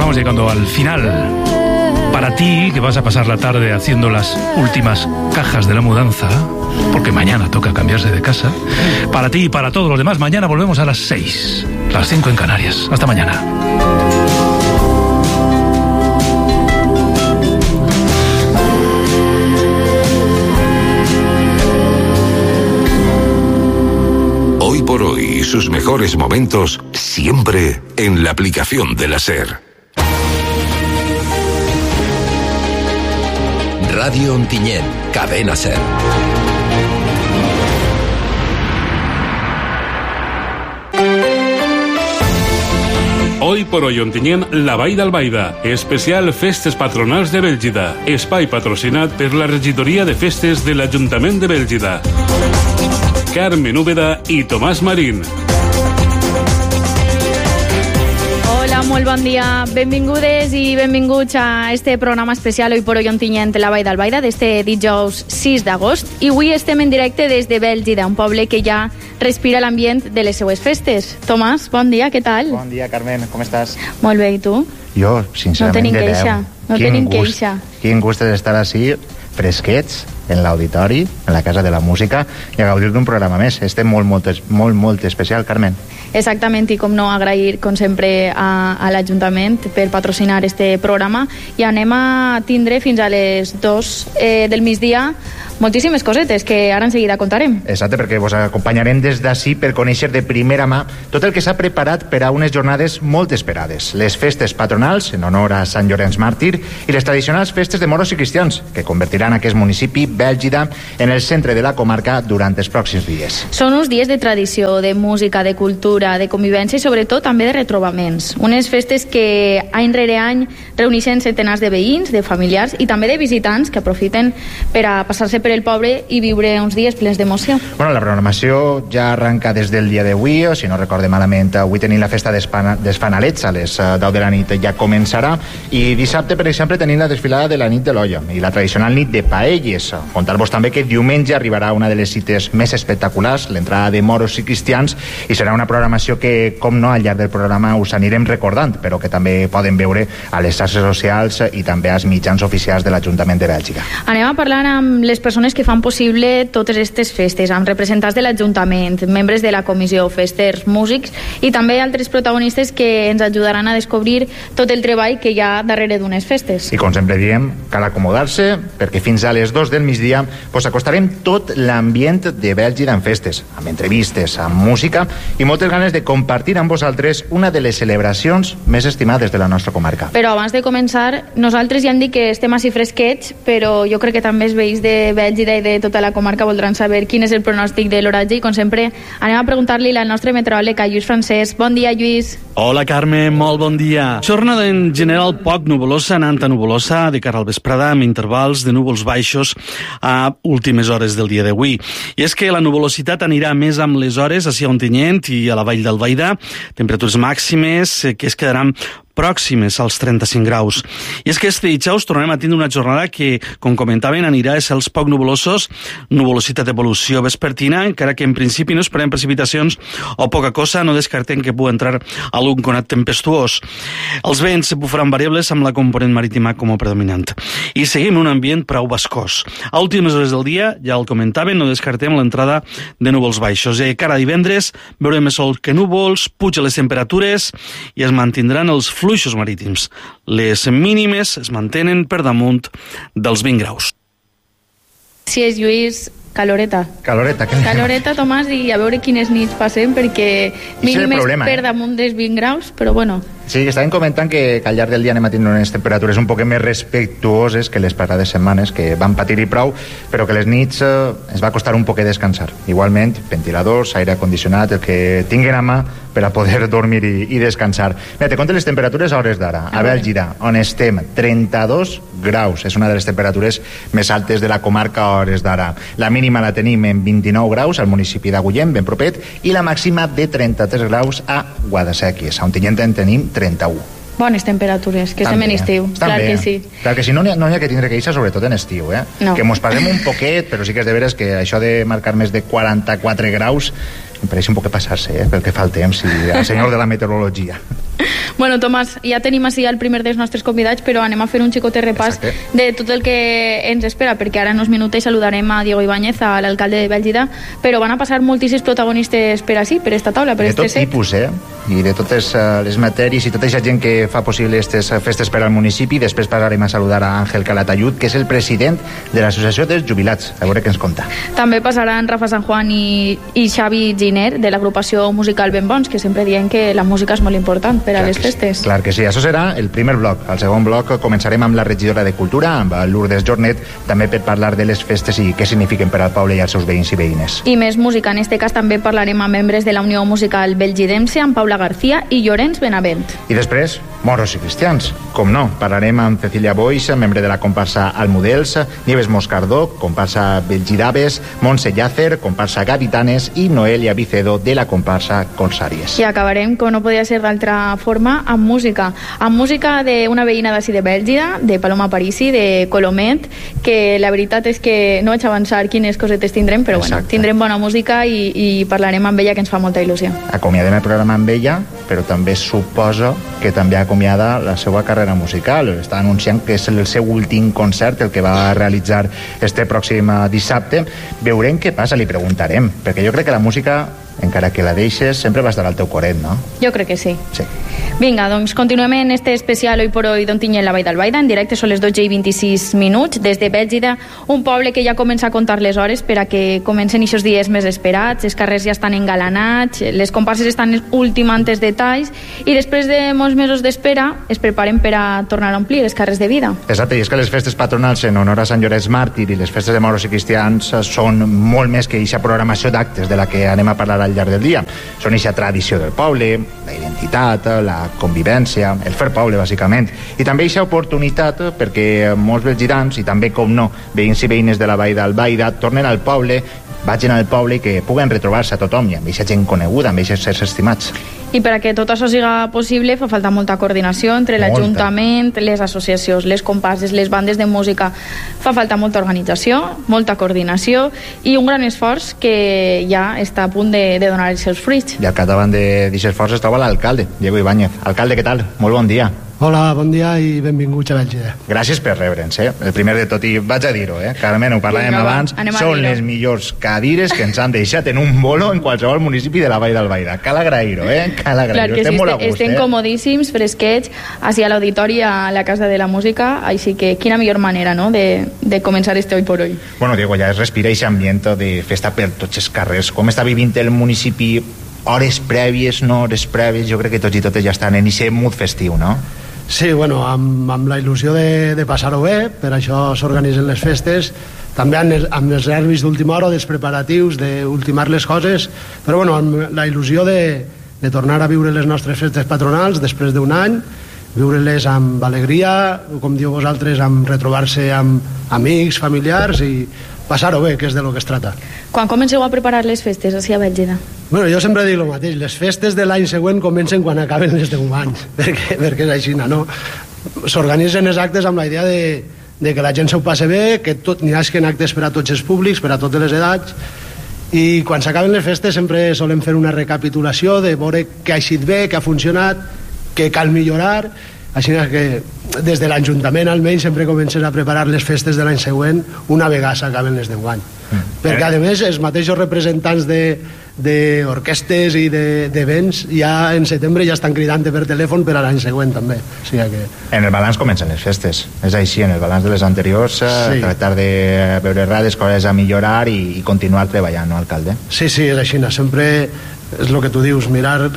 estamos llegando al final. Para ti, que vas a pasar la tarde haciendo las últimas cajas de la mudanza, porque mañana toca cambiarse de casa. Para ti y para todos los demás, mañana volvemos a las 6, las 5 en Canarias. Hasta mañana. Hoy por hoy, sus mejores momentos siempre en la aplicación de la SER. Radio Ontinyent, Cadena SER. Hoy por hoy Ontinyent, la Vall d'Albaida, especial Festes Patronals de Bèlgida, espai patrocinat per la regidoria de festes de l'Ajuntament de Bèlgida. Carmen Úbeda i Tomàs Marín. Hola, molt bon dia. Benvingudes i benvinguts a este programa especial Hoy por hoy Ontinyent, la Vall d'Albaida, d'este dijous 6 d'agost. I avui estem en directe des de Bèlgida, un poble que ja respira l'ambient de les seues festes. Tomàs, bon dia, què tal? Bon dia, Carmen, com estàs? Molt bé, i tu? Jo, sincerament, no tenim queixa. No tenim queixa. Quin gust és estar així, fresquets, en l'auditori, en la Casa de la Música, i a gaudir d'un programa més. Estem molt especial, Carmen. Exactament, i com no, agrair, com sempre, a l'Ajuntament per patrocinar este programa, i anem a tindre fins a les 2 del migdia moltíssimes cosetes que ara en seguida contarem. Exacte, perquè vos acompanyarem des d'ací per conèixer de primera mà tot el que s'ha preparat per a unes jornades molt esperades. Les festes patronals, en honor a Sant Llorenç Màrtir, i les tradicionals festes de moros i cristians, que convertiran aquest municipi, Bèlgida, en el centre de la comarca durant els pròxims dies. Són uns dies de tradició, de música, de cultura, de convivència i sobretot també de retrobaments. Unes festes que any rere any reuneixen centenars de veïns, de familiars i també de visitants que aprofiten per a passar-se per el poble i viure uns dies plens d'emoció. Bueno, la programació ja arranca des del dia d'avui, o si no recorde malament, avui tenim la festa dels fanalets, a les 10 de la nit ja començarà, i dissabte, per exemple, tenim la desfilada de la nit de l'olla i la tradicional nit de paelles. Contar-vos també que diumenge arribarà una de les cites més espectaculars, l'entrada de moros i cristians, i serà una programació que, com no, al llarg del programa us anirem recordant, però que també poden veure a les xarxes socials i també als mitjans oficials de l'Ajuntament de Bèlgida. Anem a parlar amb les persones que fan possible totes aquestes festes, amb representants de l'Ajuntament, membres de la comissió, festers, músics i també altres protagonistes que ens ajudaran a descobrir tot el treball que hi ha darrere d'unes festes. I com sempre diem, cal acomodar-se, perquè fins a les 2 del migdia acostarem tot l'ambient de Bèlgida en festes, amb entrevistes, amb música i moltes ganes de compartir amb vosaltres una de les celebracions més estimades de la nostra comarca. Però abans de començar, nosaltres ja hem dit que estem així fresquets, però jo crec que també els veïns de Bèlgida i de tota la comarca voldran saber quin és el pronòstic de l'oratge i, com sempre, anem a preguntar-li al nostre meteoròleg, a Lluís Francesc. Bon dia, Lluís. Hola, Carme, molt bon dia. Jornada en general poc nuvolosa, anant a nuvolosa de cara al vesprada, amb intervals de núvols baixos a últimes hores del dia d'avui. I és que la nuvolositat anirà més amb les hores a Ontinyent i a la Vall d'Albaida, temperatures màximes que es quedaran pròximes als 35 graus. I és que este dijous tornarem a tindre una jornada que, com comentaven, anirà a cels poc nuvolosos, nuvolositat d'evolució vespertina, encara que en principi no esperem precipitacions o poca cosa, no descartem que pugui entrar algun conat tempestuós. Els vents bufaran variables amb la component marítima com a predominant. I seguim un ambient prou bascós. A últimes hores del dia, ja el comentaven, no descartem l'entrada de núvols baixos. I cara a divendres veurem més sol que núvols, pugen les temperatures i es mantindran els fluixos marítims. Les mínimes es mantenen per damunt dels 20 graus. Sí, és Lluís, caloreta. Caloreta, Tomàs, i a veure quines nits passem, perquè mínimes per damunt dels 20 graus, però bueno. Sí, estàvem comentant que al llarg del dia anem a tenir unes temperatures un poc més respectuoses que les passades setmanes, que van patir-hi prou, però que les nits ens va costar un poc descansar. Igualment, ventiladors, aire condicionat, el que tinguen a mà per a poder dormir i descansar. Mira, te conto les temperatures a hores d'ara. A Bèlgida, on estem, 32 graus. És una de les temperatures més altes de la comarca a hores d'ara. La mínima la tenim en 29 graus al municipi d'Agullent, ben propet, i la màxima de 33 graus a Guadasséquies. A Ontinyent en tenim 31. Bones temperatures, que estem en estiu. Clar que sí. Clar que sí, no n'hi ha que tindre queixa, sobretot en estiu, eh? No. Que mos passem un poquet, però sí que és de veres que això de marcar més de 44 graus em pareix un poc passar-se, pel que fa al temps, i al senyor de la meteorologia. Bueno, Tomàs, ja tenim així el primer dels nostres convidats, però anem a fer un xicotet repàs de tot el que ens espera, perquè ara en uns minuts saludarem a Diego Ibáñez, a l'alcalde de Bèlgida, però van a passar moltíssims protagonistes per així, per esta taula, per de tot tipus, i de totes les matèries i tota aquesta gent que fa possible aquestes festes per al municipi. Després passarem a saludar a Àngel Calatayud, que és el president de l'Associació dels Jubilats, a veure què ens conta. També passaran Rafa San Juan i Xavi Giner, de l'agrupació musical Ben Bons, que sempre diem que la música és molt important per a les festes. Clar que sí, això serà el primer bloc. Al segon bloc començarem amb la regidora de Cultura, amb Lourdes Jornet, també per parlar de les festes i què signifiquen per al poble i als seus veïns i veïnes. I més música, en este cas també parlarem amb membres de la Unió Musical Belgidense, amb Paula García i Llorenç Benavent. I després, moros i cristians. Com no, parlarem amb Cecilia Boix, membre de la comparsa Almudels, Nieves Moscardó, comparsa Belgidaves, Montse Llàcer, comparsa Gavitanes i Noelia Vicedo, de la comparsa Corsàries. I acabarem, com no podia ser d'altra forma, amb música d'una veïna d'ací de Bèlgida, de Paloma Parisi, de Colomet, que la veritat és que no vaig avançar quines cosetes tindrem, però bueno, tindrem bona música i parlarem amb ella, que ens fa molta il·lusió. Acomiadem el programa amb ella, però també suposo que també acomiada la seva carrera musical. Està anunciant que és el seu últim concert, el que va realitzar este pròxim dissabte. Veurem què passa, li preguntarem, perquè jo crec que la música, encara que la deixes, sempre va estar al teu coret, no? Jo crec que sí. Sí. Vinga, doncs continuem en este especial Hoy por Hoy d'Ontinyent, la Vall d'Albaida. En directe són les 12:26 des de Bèlgida, un poble que ja comença a comptar les hores per a que comencen aquests dies més esperats. Els carrers ja estan engalanats, les comparses estan ultimant els detalls i després de molts mesos d'espera es preparen per a tornar a omplir els carrers de vida. Exacte, i és que les festes patronals en honor a Sant Llorenç Màrtir i les festes de moros i cristians són molt més que aquesta programació d'actes de la que anem a parlar al llarg del dia. Són aquesta tradició del poble, la identitat, la convivència, el fer poble, bàsicament. I també aquesta oportunitat perquè molts belgidans, i també, com no, veïns i veïnes de la Vall d'Albaida, tornen al poble, vagin al poble i que puguen retrobar-se a tothom, i amb aquesta gent coneguda, amb aquests éssers estimats. I per a que tot això siga possible fa falta molta coordinació entre l'Ajuntament, les associacions, les comparses, les bandes de música. Fa falta molta organització, molta coordinació i un gran esforç que ja està a punt de donar els seus fruits. I al capdavant d'aquest esforç es troba l'alcalde, Diego Ibáñez. Alcalde, què tal? Molt bon dia. Hola, bon dia i benvinguts a Bèlgida. Gràcies per rebre'ns, El primer de tot, i vaig a dir-ho, Carmen, ho parlàvem abans, són les millors cadires que ens han deixat en un bolo en qualsevol municipi de la Vall d'Albaida. Cal agrair-ho, Cal agrair-ho. Clar que estem molt a gust, estem comodíssims, fresquets, així a l'auditori, a la Casa de la Música, així que quina millor manera, no?, de començar este Hoy por Hoy. Bueno, Diego, ja es respira aquest ambient de festa per tots els carrers. Com està vivint el municipi? Hores prèvies, no hores prèvies? Jo crec que tots i totes ja estan en aquest mood festiu, no? Sí, bueno, amb la il·lusió de passar-ho bé, per això s'organitzen les festes, també amb els nervis d'última hora, dels preparatius, d'ultimar les coses, però bueno, amb la il·lusió de tornar a viure les nostres festes patronals després d'un any, viure-les amb alegria, com diu vosaltres, amb retrobar-se amb amics, familiars i passar-ho bé, que és de lo que es trata. Quan comenceu a preparar les festes així a Bèlgida? Bueno, jo sempre dic el mateix, les festes de l'any següent comencen quan acaben les d'un any, perquè és així, no? S'organitzen els actes amb la idea de que la gent s'ho passe bé, que n'hi hagi actes per a tots els públics, per a totes les edats, i quan s'acaben les festes sempre solem fer una recapitulació de veure què ha eixit bé, què ha funcionat, què cal millorar. Així que des de l'Ajuntament almenys sempre comencen a preparar les festes de l'any següent una vegada s'acaben les d'enguany. Perquè a més els mateixos representants d'orquestes i d'events ja en setembre ja estan cridant per telèfon per a l'any següent també. O sigui que... En el balanç comencen les festes, és així, en el balanç de les anteriors, sí. Tractar de veure res, coses a millorar i continuar treballant, no, alcalde? Sí, és així, sempre és el que tu dius, mirar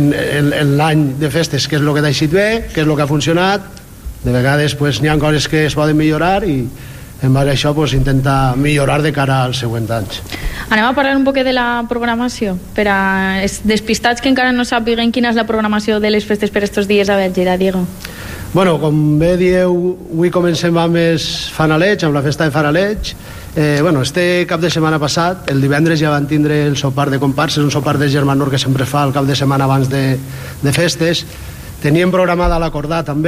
en l'any de festes què és el que t'ha eixit bé, què és el que ha funcionat. De vegades n'hi ha coses que es poden millorar i en base a això intentar millorar de cara als següents anys. Anem a parlar un poc de la programació per a els despistats que encara no sàpiguen quina és la programació de les festes per estos dies a Bèlgida, Diego. Bueno, com bé dieu, avui comencem amb els Fanalets, amb la festa de Fanalets. Este cap de setmana passat, el divendres ja van tindre el sopar de comparses, un sopar de Germanor que sempre fa el cap de setmana abans de festes. Teníem programada l'Acordar també,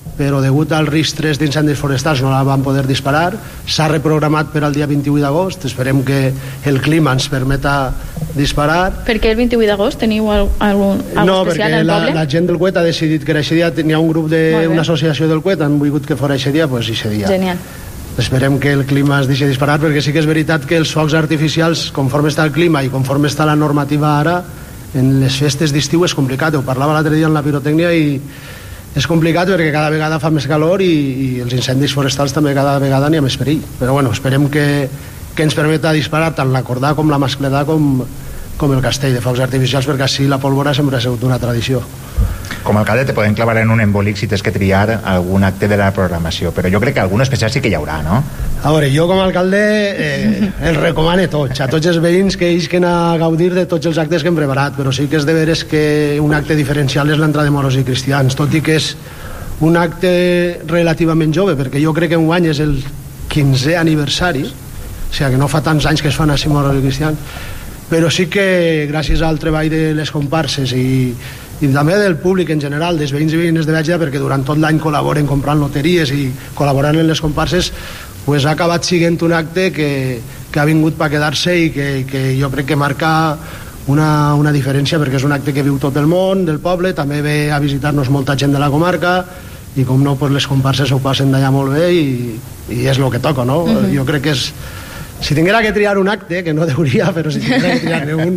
però degut al risc 3 d'incendis forestals no la van poder disparar. S'ha reprogramat per al dia 28 d'agost. Esperem que el clima ens permeta disparar. Per què el 28 d'agost? Teniu algun especial al poble? No, la gent del CUET ha decidit que era aquest dia. N'hi ha un grup d'una associació del CUET, han volgut que fos aquest dia, doncs aquest dia. Genial. Esperem que el clima es deixi disparar, perquè sí que és veritat que els focs artificials, conforme està el clima i conforme està la normativa ara, en les festes d'estiu és complicat. Ho parlava l'altre dia en la pirotècnia i és complicat perquè cada vegada fa més calor i els incendis forestals també cada vegada n'hi ha més perill. Però bueno, esperem que ens permeta disparar tant l'acordà com la mascledà com el castell de focs artificials, perquè així la pólvora sempre ha sigut una tradició. Com a alcalde te poden clavar en un embolic si tens que triar algun acte de la programació, però jo crec que algun especial sí que hi haurà, no? A veure, jo com a alcalde els recomano a tots els veïns que isquen a gaudir de tots els actes que hem preparat, però sí que és de veres que un acte diferencial és l'entrada de moros i cristians, tot i que és un acte relativament jove, perquè jo crec que enguany és el 15è aniversari, o sigui que no fa tants anys que es fan així moros i cristians, però sí que gràcies al treball de les comparses i també del públic en general, dels veïns i veïnes de Bèlgida, perquè durant tot l'any col·laboren comprant loteries i col·laborant en les comparses, pues ha acabat sent un acte que ha vingut per quedar-se i que jo crec que marca una diferència, perquè és un acte que viu tot el món del poble, també ve a visitar-nos molta gent de la comarca i com no, pues les comparses ho passen d'allà molt bé i és el que toca, no? Jo crec que és... Si tinguera que triar un acte, que no deuria, però si tinguera que triar-ne un,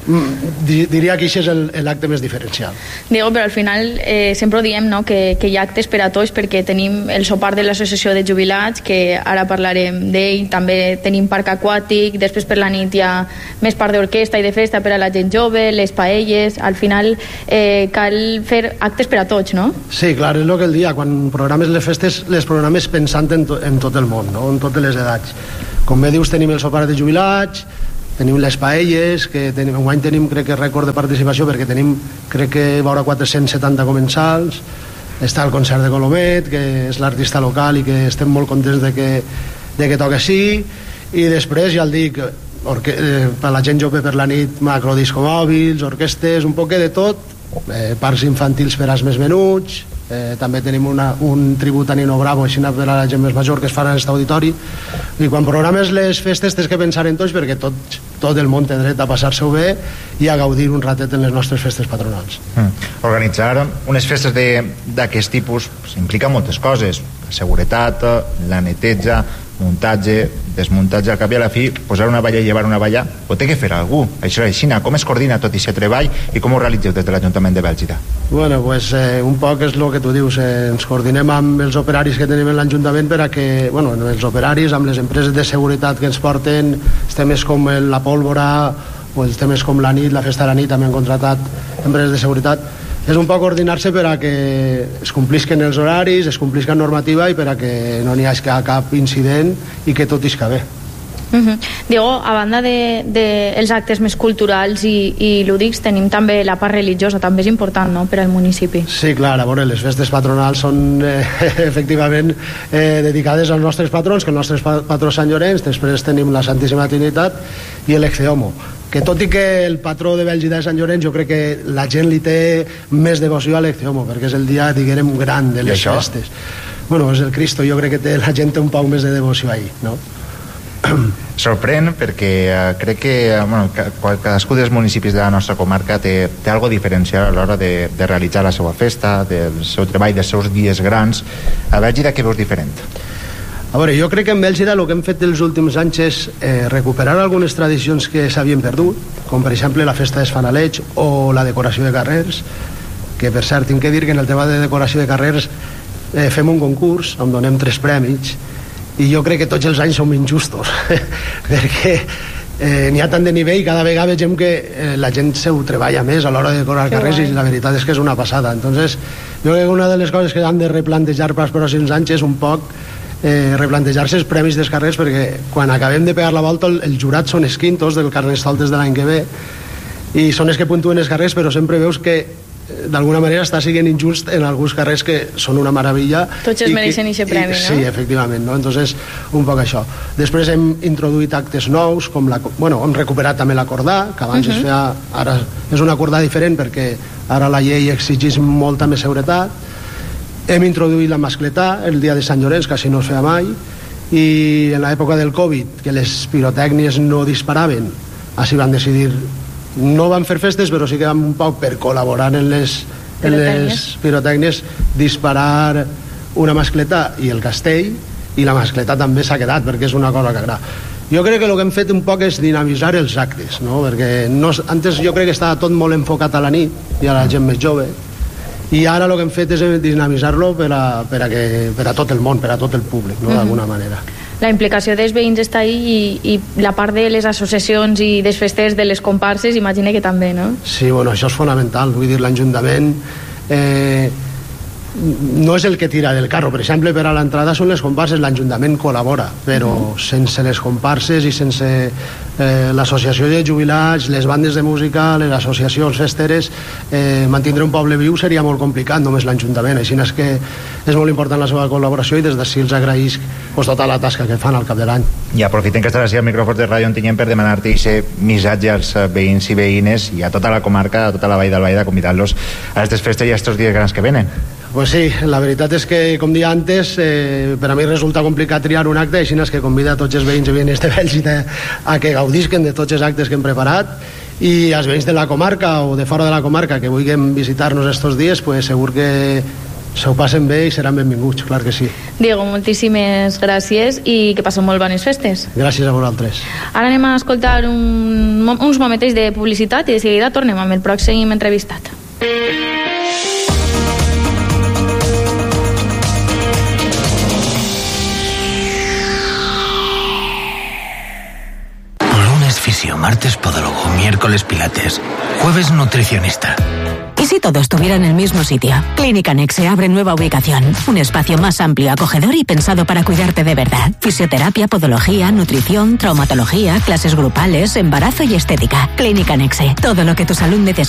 diria que això és l'acte més diferencial. Diego, però al final sempre ho diem, no? que hi ha actes per a tots, perquè tenim el sopar de l'associació de jubilats, que ara parlarem d'ell, també tenim parc aquàtic, després per la nit hi ha més part d'orquestra i de festa per a la gent jove, les paelles, al final cal fer actes per a tots, no? Sí, clar, és el que el dia, quan programes les festes, les programes pensant en tot el món, no? En totes les edats. Com bé dius, tenim el sopar de jubilats, tenim les paelles, que enguany tenim, crec que, rècord de participació, perquè tenim, crec que hi haurà 470 comensals, està el concert de Colomet, que és l'artista local i que estem molt contents de que toqui així, i després, ja el dic, per la gent jove per la nit, macrodiscomòbils, orquestes, un poc de tot, parcs infantils per als més menuts, també tenim un tribut a Nino Bravo així per a la gent més major que es farà en aquest auditori, i quan programes les festes tens que pensar en tots, perquè tot el món té dret a passar-se-ho bé i a gaudir un ratet en les nostres festes patronals. Organitzar unes festes d'aquest tipus implica moltes coses: la seguretat, la neteja, muntatge, desmuntatge, al cap i a la fi posar una valla i llevar una valla ho té que fer algú, això és així. Com es coordina tot aquest treball i com ho realitzeu des de l'Ajuntament de Bèlgida? Bueno, pues un poc és el que tu dius, ens coordinem amb els operaris que tenim en l'Ajuntament per a que, bueno, els operaris, amb les empreses de seguretat que ens porten els temes com la pólvora o els temes com la nit, la festa de la nit, també han contratat empreses de seguretat. És un poc coordinar-se per a que es complisquen els horaris, es complisca normativa i per a que no n'hi hagi cap incident i que tot isca bé. Diego, a banda dels actes més culturals i lúdics, tenim també la part religiosa, també és important, no?, per al municipi. Sí, clar, a veure, les festes patronals són efectivament dedicades als nostres patrons, que el nostre patró Sant Llorenç, després tenim la Santíssima Trinitat i l'Ecce Homo, que tot i que el patró de Bèlgida és Sant Llorenç, jo crec que la gent li té més devoció a l'Ecce Homo, perquè és el dia, diguem, gran de les festes. Bueno, és el Cristo, jo crec que la gent té un poc més de devoció ahir, no? Sorprèn perquè crec que cadascun dels municipis de la nostra comarca té algo diferencial a l'hora de realitzar la seva festa, del seu treball, dels seus dies grans. A Bèlgida què veus diferent? A veure, jo crec que en Bèlgida el que hem fet els últims anys és recuperar algunes tradicions que s'havien perdut, com per exemple la festa d'Esfanaleig o la decoració de carrers, que per cert tinc que dir que en el tema de decoració de carrers fem un concurs on donem 3 premis i jo crec que tots els anys som injustos perquè n'hi ha tant de nivell i cada vegada vegem que la gent s'ho treballa més a l'hora de decorar carrers i la veritat és que és una passada. Entonces jo crec que una de les coses que han de replantejar per als pròxims anys és un poc replantejar-se els premis dels carrers, perquè quan acabem de pegar la volta els jurats són els quintos del Carnestoltes de l'any que ve i són els que puntuen els carrers, però sempre veus que d'alguna manera està sent injust en alguns carrers que són una meravella. Tots es mereixen aquest premi, no? Sí, efectivament, no? Entonces, un poc això. Després hem introduït actes nous, com hem recuperat també l'acordà, que abans es feia, ara és un acordà diferent perquè ara la llei exigeix molta més seguretat, Hem introduït la mascletà el dia de Sant Llorenç, que així no es feia mai, i en l'època del Covid, que les pirotècnies no disparaven, així van decidir, no van fer festes, però sí que van un poc per col·laborar en les pirotècnies, disparar una mascletà i el castell, i la mascletà també s'ha quedat, perquè és una cosa que agrada. Jo crec que el que hem fet un poc és dinamitzar els actes, no? Perquè antes jo crec que estava tot molt enfocat a la nit i a la gent més jove, i ara el que hem fet és dinamitzar-lo per a tot el món, per a tot el públic, no? D'alguna manera. La implicació dels veïns està ahí i la part de les associacions i dels festes de les comparses, imagina que també, no? Sí, bueno, això és fonamental. Vull dir, l'Ajuntament no és el que tira del carro. Per exemple, per a l'entrada són les comparses, l'Ajuntament col·labora, però sense les comparses i sense l'associació de jubilats, les bandes de música, les associacions festeres, mantindre un poble viu seria molt complicat, només l'Ajuntament. Així és que és molt important la seva col·laboració i des d'ací els agraïsc tota la tasca que fan al cap de l'any. I aprofitem que estàs així al micròfon de Ràdio Ontinyent per demanar-te aquest missatge als veïns i veïnes i a tota la comarca, a tota la Vall d'Albaida, convidar-los a aquestes festes i a aquests dies grans que venen. Pues sí, la veritat és que, com dia antes, per a mi resulta complicat triar un acte, així és que convida a tots els veïns i veïnes de Bèlgida a que gaudisquen de tots els actes que hem preparat, i als veïns de la comarca o de fora de la comarca que vulguin visitar-nos estos dies, pues segur que se ho passen bé i seran benvinguts, clar que sí. Diego, moltíssimes gràcies i que passen molt bones festes. Gràcies a vosaltres. Ara anem a escoltar uns momentets de publicitat i de seguida tornem amb el pròxim entrevistat. Lunes fisio, martes podólogo, miércoles pilates, jueves nutricionista. ¿Y si todo estuviera en el mismo sitio? Clínica Nexe abre nueva ubicación. Un espacio más amplio, acogedor y pensado para cuidarte de verdad. Fisioterapia, podología, nutrición, traumatología, clases grupales, embarazo y estética. Clínica Nexe. Todo lo que tu salud necesita.